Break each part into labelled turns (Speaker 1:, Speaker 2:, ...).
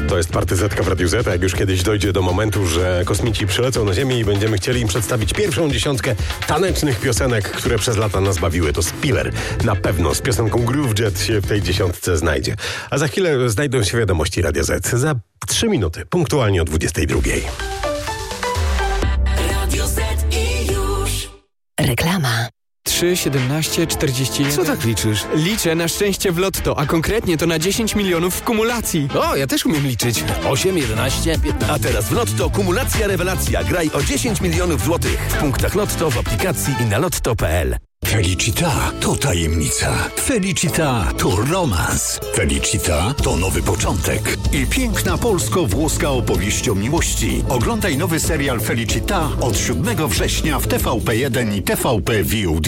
Speaker 1: To jest partyzetka w Radiu Z, a jak już kiedyś dojdzie do momentu, że kosmici przylecą na Ziemię i będziemy chcieli im przedstawić pierwszą dziesiątkę tanecznych piosenek, które przez lata nas bawiły, to Spiller na pewno z piosenką Groove Jet się w tej dziesiątce znajdzie. A za chwilę znajdą się wiadomości Radia Z. Za 3 minuty, punktualnie o 22.
Speaker 2: Radio Z i już.
Speaker 3: Reklama.
Speaker 4: 3, 17, 41...
Speaker 5: Co tak liczysz?
Speaker 4: Liczę na szczęście w lotto, a konkretnie to na 10 milionów w kumulacji.
Speaker 5: O, ja też umiem liczyć.
Speaker 6: 8, 11, 15. A teraz w Lotto kumulacja rewelacja. Graj o 10 milionów złotych. W punktach Lotto, w aplikacji i na lotto.pl.
Speaker 7: Felicita to tajemnica. Felicita to romans. Felicita to nowy początek. I piękna polsko-włoska opowieść o miłości. Oglądaj nowy serial Felicita od 7 września w TVP1 i TVP VOD.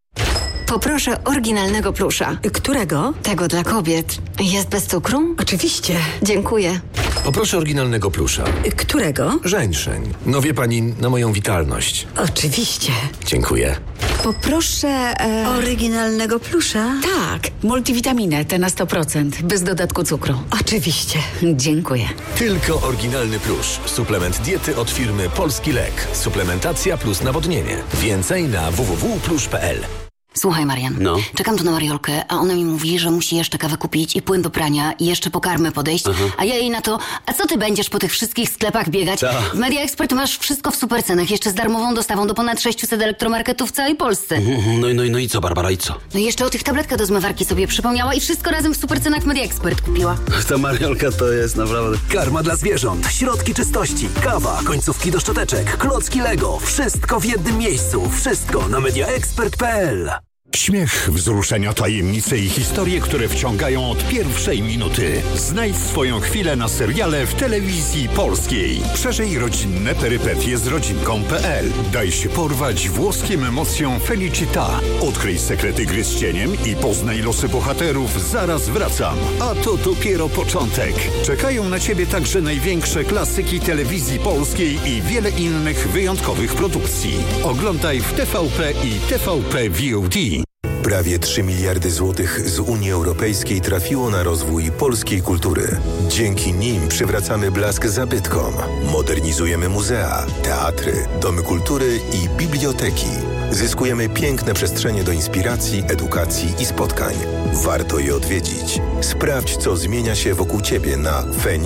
Speaker 3: Poproszę oryginalnego plusza.
Speaker 8: Którego?
Speaker 3: Tego dla kobiet. Jest bez cukru?
Speaker 8: Oczywiście.
Speaker 3: Dziękuję.
Speaker 6: Poproszę oryginalnego plusza.
Speaker 8: Którego?
Speaker 6: Żeńszeń. No wie pani, na moją witalność.
Speaker 8: Oczywiście.
Speaker 6: Dziękuję.
Speaker 8: Poproszę oryginalnego plusza.
Speaker 9: Tak, multivitaminę, te na 100%, bez dodatku cukru.
Speaker 8: Oczywiście.
Speaker 9: Dziękuję.
Speaker 6: Tylko oryginalny plusz. Suplement diety od firmy Polski Lek. Suplementacja plus nawodnienie. Więcej na www.plusz.pl.
Speaker 10: Słuchaj, Marian, czekam tu na Mariolkę, a ona mi mówi, że musi jeszcze kawę kupić i płyn do prania i jeszcze po karmę podejść, a ja jej na to, a co ty będziesz po tych wszystkich sklepach biegać? W Media Expert masz wszystko w supercenach, jeszcze z darmową dostawą do ponad 600 elektromarketów w całej Polsce.
Speaker 11: No i co, Barbara, i co?
Speaker 10: No i jeszcze o tych tabletkach do zmywarki sobie przypomniała i wszystko razem w supercenach w Media Expert kupiła.
Speaker 11: Ta Mariolka to jest naprawdę...
Speaker 6: Karma dla zwierząt, środki czystości, kawa, końcówki do szczoteczek, klocki Lego. Wszystko w jednym miejscu. Wszystko na mediaexpert.pl.
Speaker 7: Śmiech, wzruszenia, tajemnice i historie, które wciągają od pierwszej minuty. Znajdź swoją chwilę na seriale w telewizji polskiej. Przeżyj rodzinne perypetie z rodzinką.pl. Daj się porwać włoskim emocjom Felicita. Odkryj sekrety gry z cieniem i poznaj losy bohaterów. Zaraz wracam. A to dopiero początek. Czekają na Ciebie także największe klasyki telewizji polskiej i wiele innych wyjątkowych produkcji. Oglądaj w TVP i TVP VOD.
Speaker 12: Prawie 3 miliardy złotych z Unii Europejskiej trafiło na rozwój polskiej kultury. Dzięki nim przywracamy blask zabytkom, modernizujemy muzea, teatry, domy kultury i biblioteki. Zyskujemy piękne przestrzenie do inspiracji, edukacji i spotkań. Warto je odwiedzić. Sprawdź, co zmienia się wokół Ciebie na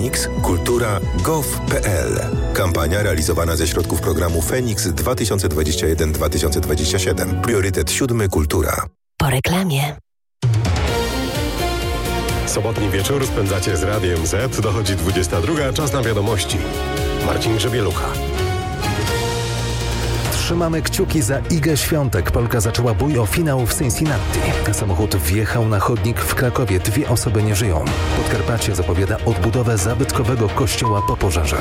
Speaker 12: fenixkultura.gov.pl. Kampania realizowana ze środków programu Feniks 2021-2027. Priorytet 7. Kultura.
Speaker 3: Po reklamie.
Speaker 1: Sobotni wieczór spędzacie z Radiem Z. Dochodzi 22. Czas na wiadomości. Marcin Grzebielucha.
Speaker 13: Trzymamy kciuki za Igę Świątek. Polka zaczęła bój o finał w Cincinnati. Samochód wjechał na chodnik w Krakowie. 2 osoby nie żyją. Podkarpacie zapowiada odbudowę zabytkowego kościoła po pożarze.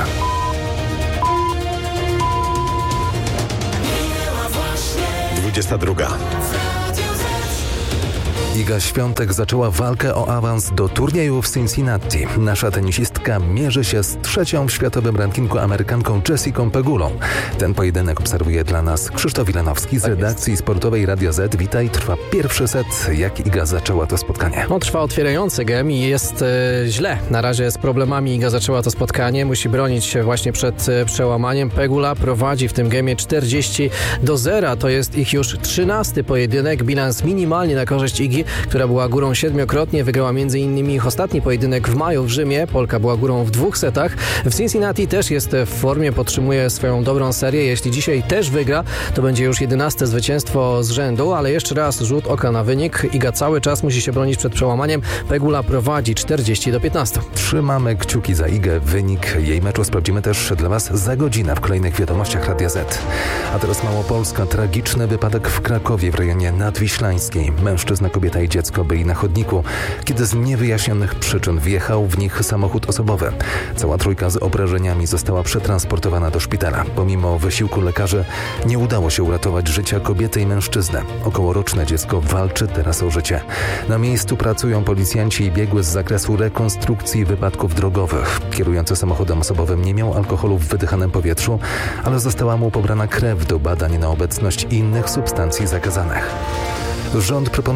Speaker 13: Iga Świątek zaczęła walkę o awans do turnieju w Cincinnati. Nasza tenisistka mierzy się z 3. w światowym rankingu Amerykanką Jessiką Pegulą. Ten pojedynek obserwuje dla nas Krzysztof Wilanowski z redakcji sportowej Radio Z. Witaj, trwa pierwszy set. Jak Iga zaczęła to spotkanie?
Speaker 14: Trwa otwierający gem i jest źle. Na razie z problemami Iga zaczęła to spotkanie. Musi bronić się właśnie przed przełamaniem. Pegula prowadzi w tym gemie 40-0. To jest ich już 13. pojedynek. Bilans minimalnie na korzyść Igi, która była górą 7-krotnie, wygrała m.in. ich ostatni pojedynek w maju w Rzymie. Polka była górą w 2 setach. W Cincinnati też jest w formie, podtrzymuje swoją dobrą serię. Jeśli dzisiaj też wygra, to będzie już 11. zwycięstwo z rzędu, ale jeszcze raz rzut oka na wynik. Iga cały czas musi się bronić przed przełamaniem. Pegula prowadzi 40-15.
Speaker 13: Trzymamy kciuki za Igę. Wynik jej meczu sprawdzimy też dla Was za godzinę w kolejnych wiadomościach Radia Z. A teraz Małopolska. Tragiczny wypadek w Krakowie w rejonie Nadwiślańskiej. Mężczyzna, kobieta i dziecko byli na chodniku, kiedy z niewyjaśnionych przyczyn wjechał w nich samochód osobowy. Cała trójka z obrażeniami została przetransportowana do szpitala. Pomimo wysiłku lekarzy nie udało się uratować życia kobiety i mężczyzny. Okołoroczne dziecko walczy teraz o życie. Na miejscu pracują policjanci i biegły z zakresu rekonstrukcji wypadków drogowych. Kierujący samochodem osobowym nie miał alkoholu w wydychanym powietrzu, ale została mu pobrana krew do badań na obecność innych substancji zakazanych. Rząd proponuje podwyższenie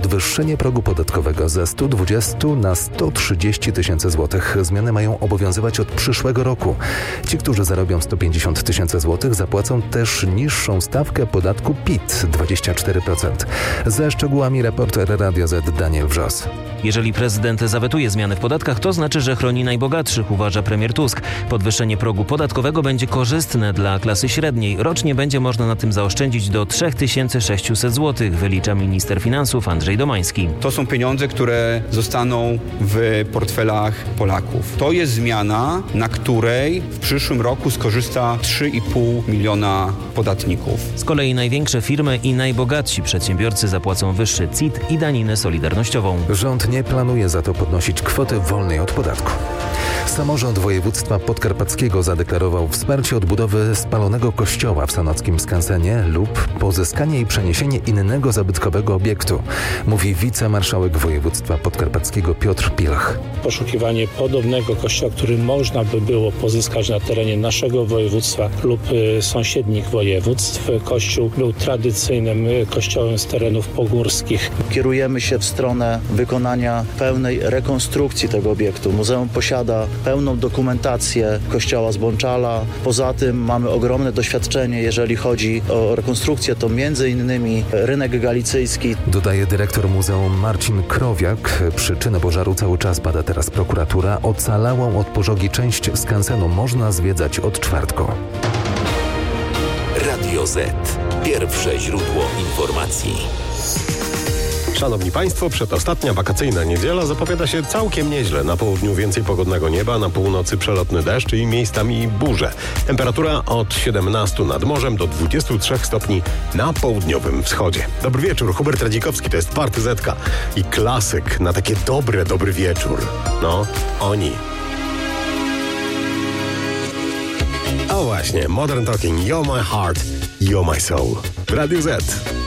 Speaker 13: podwyższenie progu podatkowego ze 120 na 130 tysięcy złotych. Zmiany mają obowiązywać od przyszłego roku. Ci, którzy zarobią 150 tysięcy złotych, zapłacą też niższą stawkę podatku PIT 24%. Ze szczegółami reporter Radio Z Daniel Wrzos.
Speaker 5: Jeżeli prezydent zawetuje zmiany w podatkach, to znaczy, że chroni najbogatszych, uważa premier Tusk. Podwyższenie progu podatkowego będzie korzystne dla klasy średniej. Rocznie będzie można na tym zaoszczędzić do 3600 zł, wylicza minister finansów Andrzej Domański.
Speaker 15: To są pieniądze, które zostaną w portfelach Polaków. To jest zmiana, na której w przyszłym roku skorzysta 3,5 miliona podatników.
Speaker 5: Z kolei największe firmy i najbogatsi przedsiębiorcy zapłacą wyższy CIT i daninę solidarnościową.
Speaker 13: Rząd nie planuje za to podnosić kwoty wolnej od podatku. Samorząd województwa podkarpackiego zadeklarował wsparcie odbudowy spalonego kościoła w sanockim skansenie lub pozyskanie i przeniesienie innego zabytkowego obiektu, mówi wicemarszałek województwa podkarpackiego Piotr Pilch.
Speaker 16: Poszukiwanie podobnego kościoła, który można by było pozyskać na terenie naszego województwa lub sąsiednich województw. Kościół był tradycyjnym kościołem z terenów pogórskich.
Speaker 17: Kierujemy się w stronę wykonania pełnej rekonstrukcji tego obiektu. Muzeum posiada pełną dokumentację kościoła z Bączala. Poza tym mamy ogromne doświadczenie, jeżeli chodzi o rekonstrukcję, to m.in. rynek galicyjski.
Speaker 13: Dodaje dyrektor muzeum Marcin Krowiak. Przyczynę pożaru cały czas bada teraz prokuratura. Ocalałą od pożogi część skansenu można zwiedzać od czwartku.
Speaker 18: Radio Z. Pierwsze źródło informacji.
Speaker 1: Szanowni Państwo, przedostatnia wakacyjna niedziela zapowiada się całkiem nieźle. Na południu więcej pogodnego nieba, na północy przelotny deszcz i miejscami burze. Temperatura od 17 nad morzem do 23 stopni na południowym wschodzie. Dobry wieczór, Hubert Radzikowski, to jest Party Zetka i klasyk na takie dobry wieczór. No, oni. O właśnie, Modern Talking, You're My Heart, You're My Soul. W Radiu Z.